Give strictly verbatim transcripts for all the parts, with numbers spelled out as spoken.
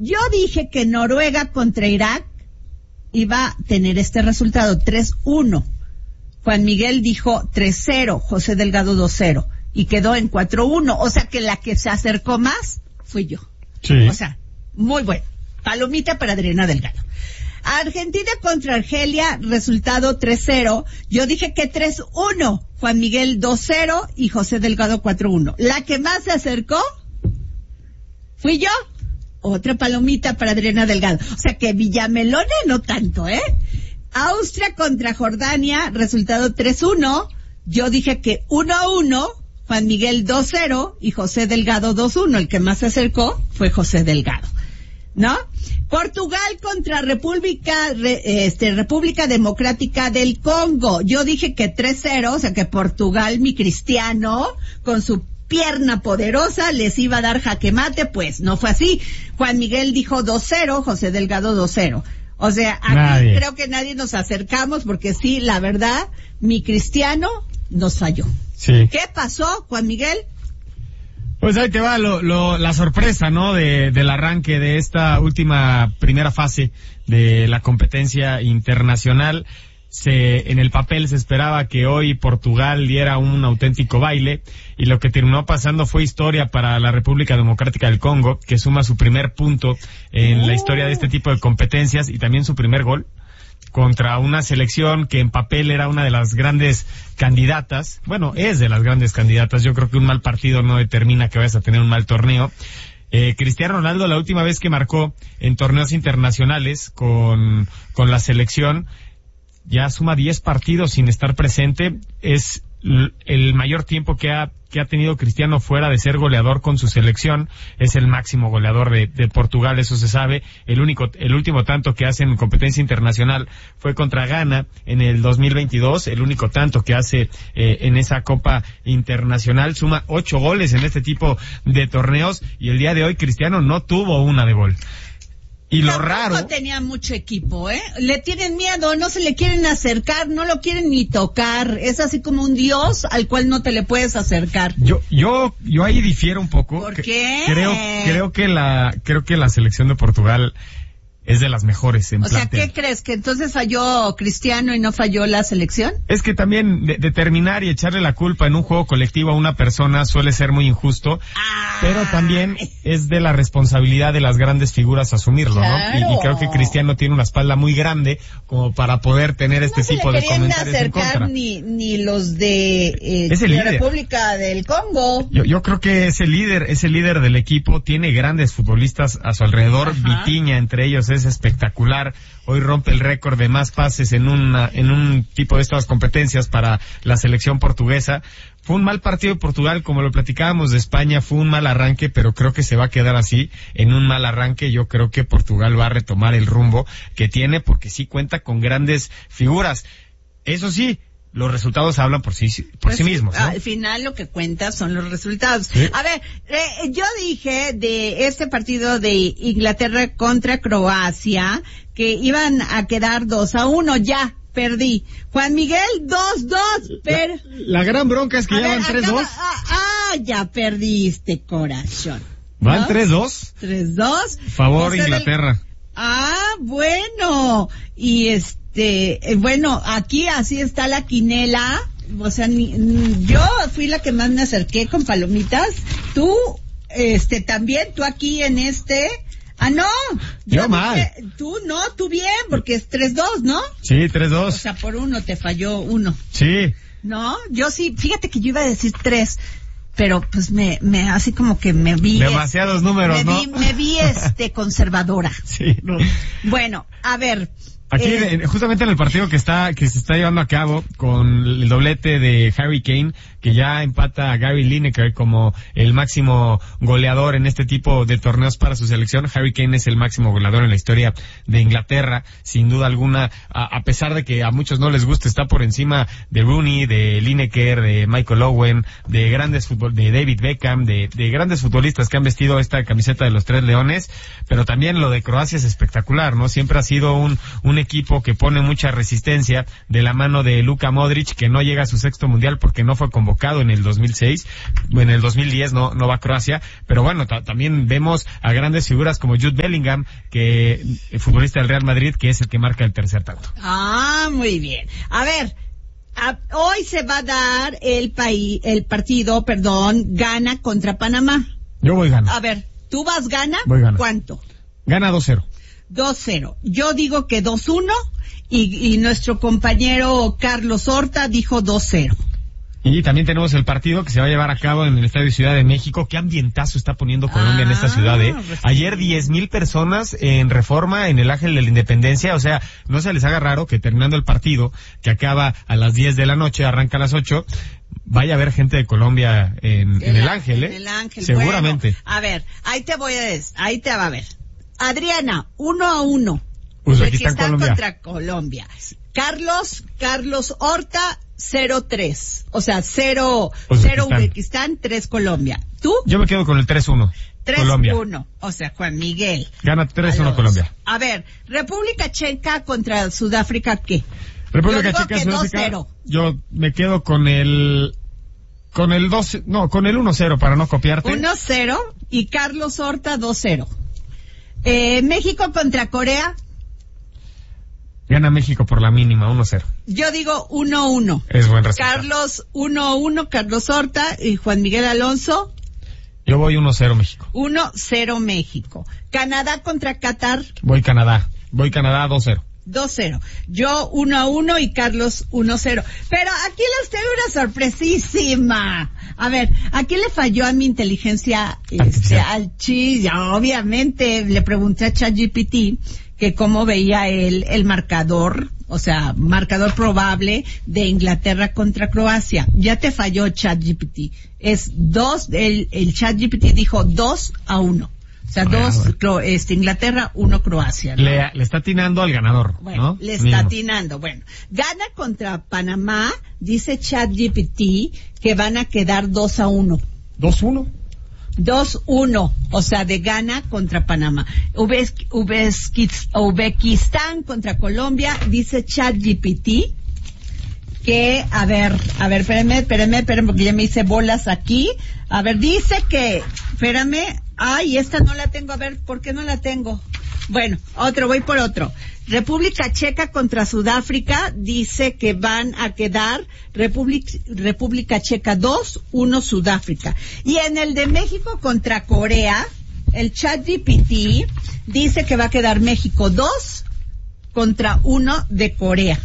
Yo dije que Noruega contra Irak iba a tener este resultado, tres uno. Juan Miguel dijo tres cero, José Delgado dos cero, y quedó en cuatro uno. O sea que la que se acercó más fui yo. Sí. O sea, muy bueno. Palomita para Adriana Delgado. Argentina contra Argelia, resultado tres cero. Yo dije que tres uno. Juan Miguel dos cero y José Delgado cuatro uno. La que más se acercó fui yo. Otra palomita para Adriana Delgado. O sea que Villamelone no tanto, ¿eh? Austria contra Jordania, resultado tres uno. Yo dije que uno a uno. Juan Miguel dos cero y José Delgado dos uno. El que más se acercó fue José Delgado, ¿no? Portugal contra República, este, República Democrática del Congo. Yo dije que tres cero, o sea que Portugal, mi Cristiano, con su pierna poderosa, les iba a dar jaque mate, pues no fue así. Juan Miguel dijo dos cero, José Delgado dos cero. O sea, aquí nadie. Creo que nadie nos acercamos porque sí, la verdad, mi Cristiano nos falló. Sí. ¿Qué pasó, Juan Miguel? Pues ahí te va lo, lo, la sorpresa, ¿no? De, del arranque de esta última primera fase de la competencia internacional. Se, en el papel se esperaba que hoy Portugal diera un auténtico baile y lo que terminó pasando fue historia para la República Democrática del Congo, que suma su primer punto en la historia de este tipo de competencias y también su primer gol contra una selección que en papel era una de las grandes candidatas. Bueno, es de las grandes candidatas. Yo creo que un mal partido no determina que vayas a tener un mal torneo. Eh, Cristiano Ronaldo, la última vez que marcó en torneos internacionales con, con la selección, ya suma diez partidos sin estar presente. Es el mayor tiempo que ha que ha tenido Cristiano fuera de ser goleador con su selección. Es el máximo goleador de, de Portugal, eso se sabe. El único, el último tanto que hace en competencia internacional fue contra Ghana en el dos mil veintidós, el único tanto que hace eh, en esa Copa Internacional. Suma ocho goles en este tipo de torneos y el día de hoy Cristiano no tuvo una de gol. Y lo Tampoco raro... tenía mucho equipo, ¿eh? Le tienen miedo, no se le quieren acercar, no lo quieren ni tocar. Es así como un dios al cual no te le puedes acercar. Yo, yo, yo ahí difiero un poco. ¿Por qué? Creo, creo que la, creo que la selección de Portugal es de las mejores en O sea, plantel. ¿qué crees? ¿Que entonces falló Cristiano y no falló la selección? Es que también de, determinar y echarle la culpa en un juego colectivo a una persona suele ser muy injusto, ah, pero también es de la responsabilidad de las grandes figuras asumirlo, claro. ¿no? Y, y creo que Cristiano tiene una espalda muy grande como para poder tener este no tipo de comentarios en contra. No se le querían acercar ni, ni los de, eh, Es el de la líder. República del Congo. Yo, yo creo que ese líder, ese líder del equipo tiene grandes futbolistas a su alrededor. Ajá. Vitinha entre ellos es espectacular. Hoy rompe el récord de más pases en una, en un tipo de estas competencias para la selección portuguesa. Fue un mal partido de Portugal, como lo platicábamos de España, fue un mal arranque, pero creo que se va a quedar así, en un mal arranque. Yo creo que Portugal va a retomar el rumbo que tiene, porque sí cuenta con grandes figuras. Eso sí, los resultados hablan por sí, por Pues sí mismos, ¿no? Al final lo que cuenta son los resultados. Sí. A ver, eh, yo dije de este partido de Inglaterra contra Croacia que iban a quedar dos a uno, ya perdí. Juan Miguel, dos dos, pero... La, la gran bronca es que A ya ver, van tres dos. acaba- Ah, ah, ya perdiste, corazón. Van ¿No? tres dos. tres dos. Favor José del- Inglaterra. Ah, bueno. Y este, eh, bueno, aquí así está la quinela. O sea, ni, ni- yo fui la que más me acerqué con palomitas. Tú, este, también, tú aquí en este. Ah, no. Yo mal. dije- tú no, tú bien, porque es tres dos, ¿no? Sí, tres O dos. sea, por uno te falló uno. Sí. No, yo sí, fíjate que yo iba a decir tres. Pero pues me, me, así como que me vi. Demasiados números, me ¿no? vi, me vi este conservadora. Sí. No. Bueno, a ver. Aquí, eh, en- justamente en el partido que está, que se está llevando a cabo con el doblete de Harry Kane, que ya empata a Gary Lineker como el máximo goleador en este tipo de torneos para su selección. Harry Kane es el máximo goleador en la historia de Inglaterra, sin duda alguna, a, a pesar de que a muchos no les guste, está por encima de Rooney, de Lineker, de Michael Owen, de grandes fútbol, de David Beckham, de, de grandes futbolistas que han vestido esta camiseta de los Tres Leones, pero también lo de Croacia es espectacular, ¿no? Siempre ha sido un, un equipo que pone mucha resistencia de la mano de Luka Modric, que no llega a su sexto mundial porque no fue convocado en el dos mil seis, en el dos mil diez no, no va a Croacia, pero bueno, ta- también vemos a grandes figuras como Jude Bellingham, que el futbolista del Real Madrid, que es el que marca el tercer tanto. Ah, muy bien. A ver, a, hoy se va a dar el país, el partido, perdón, Ghana contra Panamá. Yo voy Ghana. A ver, ¿tú vas Ghana? Voy Ghana. ¿Cuánto? Gana dos cero. dos cero. Yo digo que dos uno y, y nuestro compañero Carlos Horta dijo dos cero. Y también tenemos el partido que se va a llevar a cabo en el Estadio Ciudad de México. Qué ambientazo está poniendo Colombia Ah, en esta ciudad, ¿eh? pues Ayer sí. diez mil personas en Reforma, en el Ángel de la Independencia. O sea, no se les haga raro que terminando el partido, que acaba a las diez de la noche, arranca a las ocho, vaya a haber gente de Colombia en, en el Ángel, ¿eh? En el Ángel. Seguramente. Bueno, a ver, ahí te voy a decir, ahí te va a ver. Adriana, uno a uno. Uzbekistán, Colombia. contra Colombia. Carlos, Carlos Horta, cero tres. O sea, cero, cero Uzbekistán, tres Colombia. ¿Tú? Yo me quedo con el tres uno. tres Colombia. uno. O sea, Juan Miguel. Gana tres uno Alonso. Colombia. A ver, República Checa contra Sudáfrica, ¿qué? República Yo digo Checa, que Sudáfrica. dos cero. Yo me quedo con el, con el dos, no, con el uno cero para no copiarte. uno cero y Carlos Horta dos cero. Eh, México contra Corea. Gana México por la mínima, uno cero. Yo digo uno uno. Es buen resultado. Carlos uno uno, Carlos Horta y Juan Miguel Alonso Yo voy uno cero México. uno cero México. Canadá contra Qatar Voy Canadá. Voy Canadá dos cero. dos cero. Yo uno a uno y Carlos uno cero. Pero aquí les tengo una sorpresísima. A ver, aquí le falló a mi inteligencia este, al chi, ya, obviamente le pregunté a ChatGPT que cómo veía él el marcador, o sea, marcador probable de Inglaterra contra Croacia. Ya te falló ChatGPT. Es dos, el, el ChatGPT dijo dos a uno. O sea, Bueno, dos, bueno. Cro- este, Inglaterra, uno Croacia, ¿no? Le, le está atinando al ganador, Bueno, ¿no? le está Mínimo. atinando. Bueno, gana contra Panamá, dice ChatGPT que van a quedar dos a uno. dos uno. dos uno, o sea, de Ghana contra Panamá. Uzbek- Uzbekis- Uzbekistán contra Colombia, dice ChatGPT que, a ver, a ver, espérame, espérame, espérame, porque ya me hice bolas aquí. A ver, dice que, espérame, ay, esta no la tengo, a ver, ¿por qué no la tengo? Bueno, otro, voy por otro. República Checa contra Sudáfrica, dice que van a quedar República, República Checa dos, uno Sudáfrica. Y en el de México contra Corea, el ChatGPT dice que va a quedar México dos contra uno de Corea.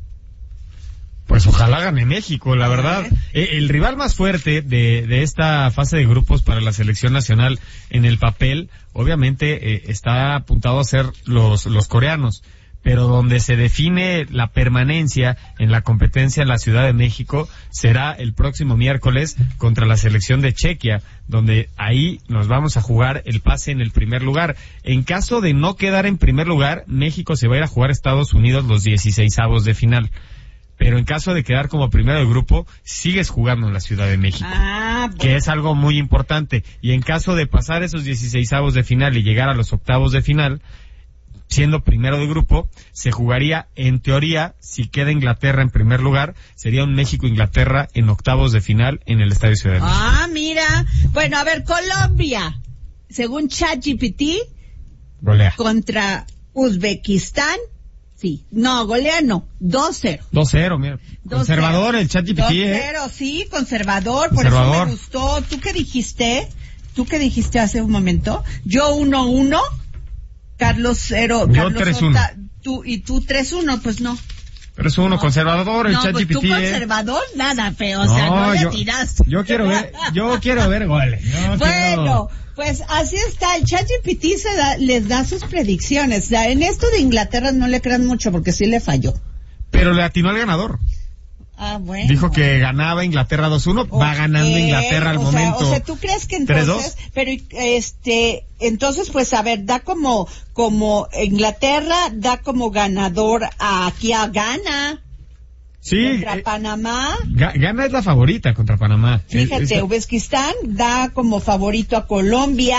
Pues ojalá gane México, la A verdad. ver. Eh, el rival más fuerte de, de esta fase de grupos para la selección nacional en el papel, obviamente, eh, está apuntado a ser los, los coreanos. Pero donde se define la permanencia en la competencia en la Ciudad de México será el próximo miércoles contra la selección de Chequia, donde ahí nos vamos a jugar el pase en el primer lugar. En caso de no quedar en primer lugar, México se va a ir a jugar a Estados Unidos los dieciseisavos de final. Pero en caso de quedar como primero del grupo, sigues jugando en la Ciudad de México. Ah, bueno. Que es algo muy importante. Y en caso de pasar esos dieciseisavos de final y llegar a los octavos de final, siendo primero de grupo, se jugaría, en teoría, si queda Inglaterra en primer lugar, sería un México-Inglaterra en octavos de final en el Estadio Ciudad de México. Ah, mira. Bueno, a ver, Colombia, según ChatGPT, Golea. contra Uzbekistán, sí. No, golea no, dos cero. dos cero, mira. dos Conservador cero. el ChatGPT, dos ¿eh? cero, sí, conservador, por Conservador. eso me gustó. ¿Tú qué dijiste? ¿Tú qué dijiste hace un momento? Yo uno uno, Carlos cero, Yo Carlos tres uno. Horta, tú, y tú tres uno, pues no. Pero es uno, No. conservador el No, pues ChatGPT, tú ¿eh? conservador, nada, feo, o sea, no, le yo, tiraste. yo quiero ver, yo quiero ver goles. Yo Bueno, quiero- pues así está, el ChatGPT se da, les da sus predicciones. O sea, en esto de Inglaterra no le crean mucho porque sí le falló. Pero le atinó al ganador. Ah, bueno. Dijo que ganaba Inglaterra dos uno, va Ok, ganando Inglaterra al o sea, momento. o sea, ¿tú crees que tres entonces, dos. pero este, entonces pues a ver, da como, como Inglaterra da como ganador a, aquí a Ghana. Sí, contra eh, Panamá. Ghana es la favorita contra Panamá. Fíjate, es, es... Uzbekistán da como favorito a Colombia,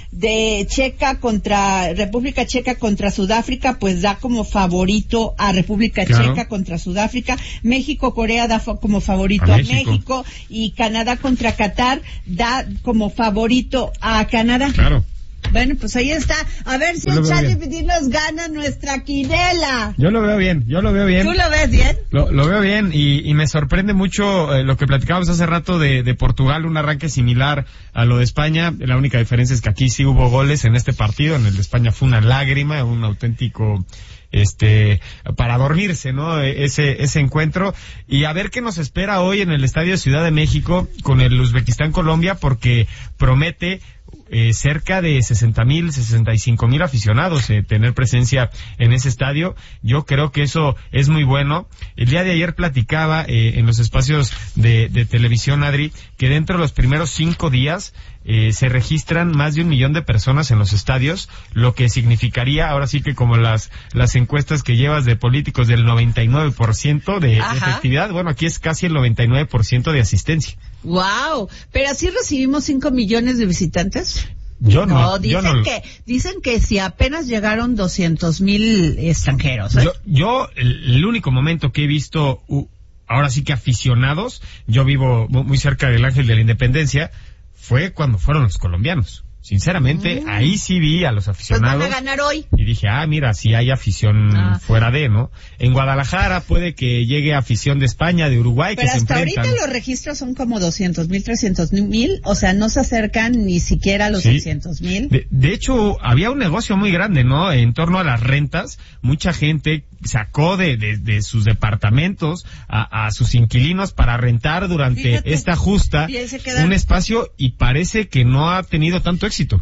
de Checa contra, República Checa contra Sudáfrica, pues da como favorito a República claro. Checa contra Sudáfrica, México, Corea da fa- como favorito a, a México. México, y Canadá contra Qatar da como favorito a Canadá. Claro. Bueno, pues ahí está. A ver si el ChatGPT nos gana nuestra quinela. Yo lo veo bien, yo lo veo bien. ¿Tú lo ves bien? Lo, lo veo bien y, y me sorprende mucho eh, lo que platicábamos hace rato de, de Portugal, un arranque similar a lo de España. La única diferencia es que aquí sí hubo goles en este partido, en el de España fue una lágrima, un auténtico... este para dormirse, ¿no? Ese ese encuentro, y a ver qué nos espera hoy en el Estadio Ciudad de México con el Uzbekistán Colombia, porque promete eh, cerca de sesenta mil, sesenta y cinco mil aficionados eh, tener presencia en ese estadio. Yo creo que eso es muy bueno. El día de ayer platicaba eh, en los espacios de, de televisión, Adri, que dentro de los primeros cinco días Eh, se registran más de un millón de personas en los estadios, lo que significaría, ahora sí que como las las encuestas que llevas de políticos del noventa y nueve por ciento de, de efectividad, bueno, aquí es casi el noventa y nueve por ciento de asistencia. Wow, pero así recibimos cinco millones de visitantes. Yo no, no dicen yo no. que dicen que si apenas llegaron doscientos mil extranjeros. ¿eh? Yo, yo el, el único momento que he visto, uh, ahora sí que aficionados, yo vivo muy cerca del Ángel de la Independencia, fue cuando fueron los colombianos. Sinceramente, mm. ahí sí vi a los aficionados. Pues van a ganar hoy. Y dije, ah, mira, sí hay afición ah. fuera de, ¿no? En Guadalajara puede que llegue afición de España, de Uruguay, pero que se enfrentan. Pero hasta ahorita los registros son como doscientos mil, trescientos mil, o sea, no se acercan ni siquiera a los sí. seiscientos mil. De, de hecho, había un negocio muy grande, ¿no? En torno a las rentas, mucha gente sacó de, de, de sus departamentos a, a sus inquilinos para rentar durante Fíjate, esta justa un espacio, y parece que no ha tenido tanto éxito.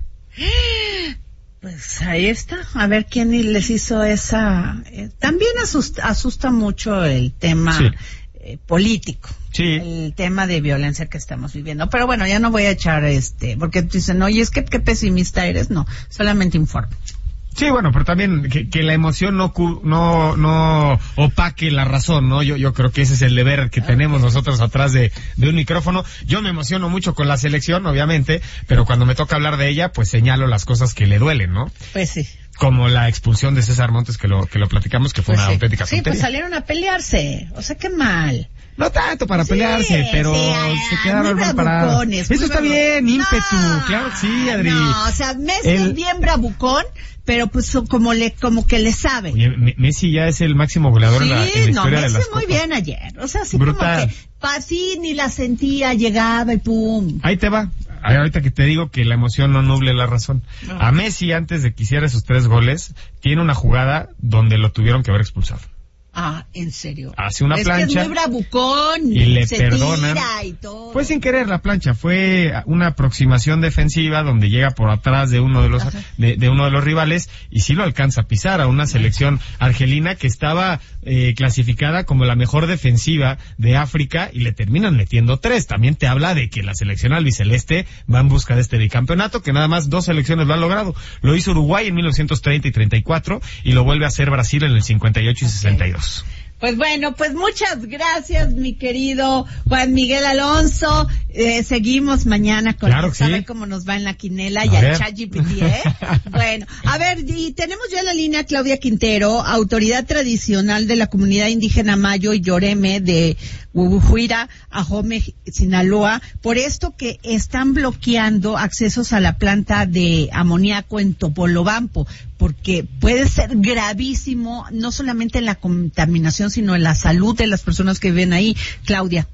Pues ahí está, a ver quién les hizo esa... Eh, también asusta, asusta mucho el tema sí. eh, político, sí. el tema de violencia que estamos viviendo. Pero bueno, ya no voy a echar este, porque dicen, oye, es que qué pesimista eres. No, solamente informo. Sí, bueno, pero también que, que la emoción no no no opaque la razón, ¿no? Yo yo creo que ese es el deber que tenemos nosotros atrás de, de un micrófono. Yo me emociono mucho con la selección, obviamente, pero cuando me toca hablar de ella, pues señalo las cosas que le duelen, ¿no? Pues sí. Como la expulsión de César Montes, que lo que lo platicamos, que fue pues una sí. auténtica tontería. Sí, pues salieron a pelearse, o sea, qué mal. No tanto para sí, pelearse, pero sí, se quedaron mal parados. Eso está bien, ímpetu, no, claro que sí, Adri. No, o sea, Messi el... es bien bravucón, pero pues como le como que le sabe. Oye, Messi ya es el máximo goleador sí, en, la, en la historia no, de las Messi muy copas. bien ayer, o sea, así Brutal. como que así ni la sentía, llegaba y pum. Ahí te va. Ahorita que te digo que la emoción no nuble la razón. No. A Messi, antes de que hiciera esos tres goles, tiene una jugada donde lo tuvieron que haber expulsado. Ah, ¿en serio? Hace una es plancha. Que es muy bravucón. Y le se perdonan. Tira y todo. Fue sin querer la plancha, fue una aproximación defensiva donde llega por atrás de uno de los de, de uno de los rivales y sí lo alcanza a pisar a una selección argelina que estaba eh, clasificada como la mejor defensiva de África y le terminan metiendo tres. También te habla de que la selección albiceleste va en busca de este bicampeonato, que nada más dos selecciones lo han logrado. Lo hizo Uruguay en mil novecientos treinta y treinta y cuatro y lo vuelve a hacer Brasil en el cincuenta y ocho y sesenta y dos. Pues bueno, pues muchas gracias, mi querido Juan Miguel Alonso. Eh, seguimos mañana con claro a ver sí. cómo nos va en la quinela a y ver. al ChatGPT, ¿eh? Bueno, a ver, y tenemos ya en la línea Claudia Quintero, autoridad tradicional de la comunidad indígena Mayo y Yoreme de Huihuira, Ajome, Sinaloa, por esto que están bloqueando accesos a la planta de amoníaco en Topolobampo, porque puede ser gravísimo, no solamente en la contaminación, sino en la salud de las personas que viven ahí. Claudia.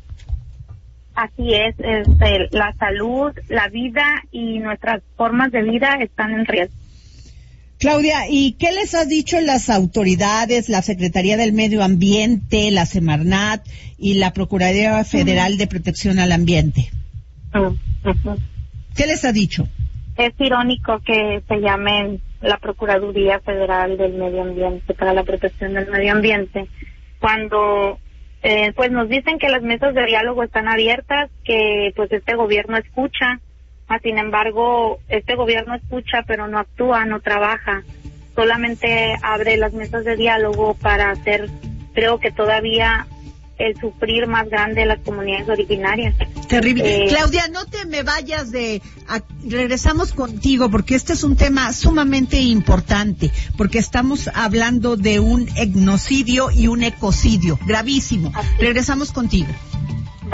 Así es, este, la salud, la vida y nuestras formas de vida están en riesgo. Claudia, ¿y qué les has dicho las autoridades, la Secretaría del Medio Ambiente, la Semarnat y la Procuraduría Federal uh-huh. de Protección al Ambiente? Uh-huh. ¿Qué les ha dicho? Es irónico que se llamen la Procuraduría Federal del Medio Ambiente para la Protección del Medio Ambiente, cuando eh, pues nos dicen que las mesas de diálogo están abiertas, que pues este gobierno escucha. Sin embargo, este gobierno escucha, pero no actúa, no trabaja. Solamente abre las mesas de diálogo para hacer, creo que todavía el sufrir más grande de las comunidades originarias. Terrible. Eh, Claudia, no te me vayas de... A, regresamos contigo porque este es un tema sumamente importante, porque estamos hablando de un etnocidio y un ecocidio gravísimo. Así. Regresamos contigo.